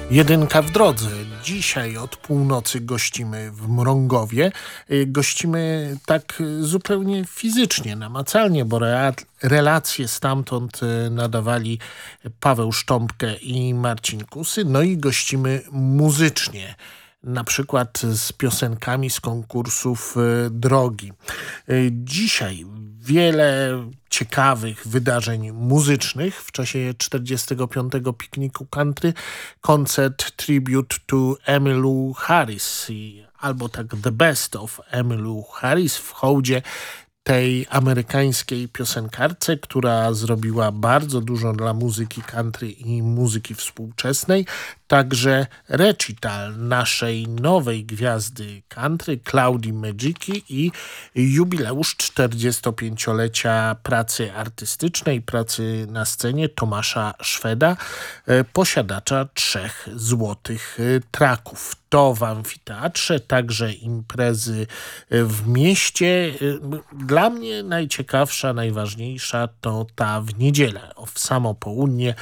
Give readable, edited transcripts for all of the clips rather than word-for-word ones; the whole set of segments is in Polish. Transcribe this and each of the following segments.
Jedynka w drodze. Dzisiaj od północy gościmy w Mrągowie. Gościmy tak zupełnie fizycznie, namacalnie, bo relacje stamtąd nadawali Paweł Sztompkę i Marcin Kusy. No i gościmy muzycznie. Na przykład z piosenkami z konkursów Drogi. Dzisiaj wiele ciekawych wydarzeń muzycznych w czasie 45. pikniku country. Koncert Tribute to Emmylou Harris albo tak The Best of Emmylou Harris w hołdzie tej amerykańskiej piosenkarce, która zrobiła bardzo dużo dla muzyki country i muzyki współczesnej. Także recital naszej nowej gwiazdy country, Claudii Magiki, i jubileusz 45-lecia pracy artystycznej, pracy na scenie Tomasza Szweda, posiadacza 3 złotych traków. To w amfiteatrze, także imprezy w mieście. Dla mnie najciekawsza, najważniejsza to ta w niedzielę, w samo południe,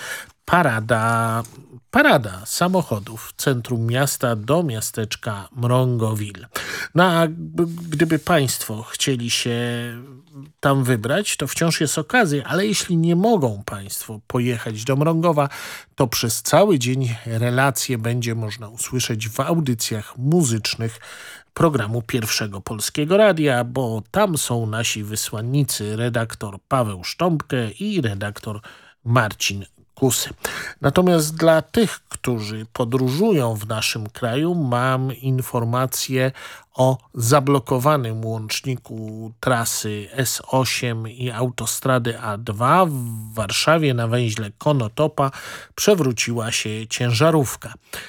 Parada samochodów w centrum miasta do miasteczka Mrągowil. No a gdyby Państwo chcieli się tam wybrać, to wciąż jest okazja, ale jeśli nie mogą Państwo pojechać do Mrągowa, to przez cały dzień relacje będzie można usłyszeć w audycjach muzycznych programu Pierwszego Polskiego Radia, bo tam są nasi wysłannicy, redaktor Paweł Sztompkę i redaktor Marcin Kusy. Natomiast dla tych, którzy podróżują w naszym kraju, mam informację o zablokowanym łączniku trasy S8 i autostrady A2. W Warszawie na węźle Konotopa przewróciła się ciężarówka.